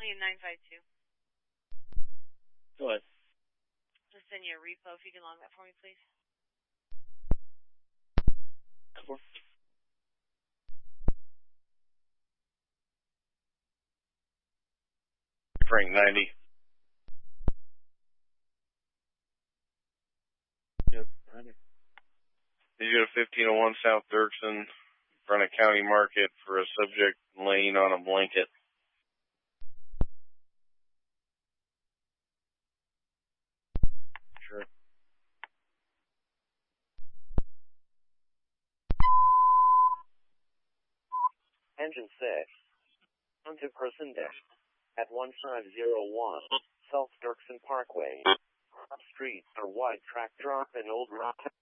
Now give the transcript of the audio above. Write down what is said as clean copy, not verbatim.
Lane 952. Go ahead. Just send you a repo if you can log that for me, please. Frank 90. Yep, 90. Did you go to 1501 South Dirksen in front of County Market for a subject laying on a blanket? Sure. Engine 6. Onto person deck. At 1501 South Dirksen Parkway. Street or wide track drop in Old Rock.